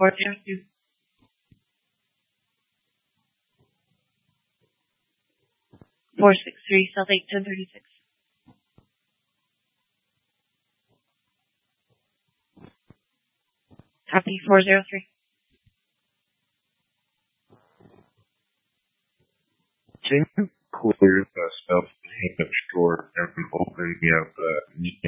402. Four six three South 1036. Copy 403. Can you clear the stuff in the drawer and open me up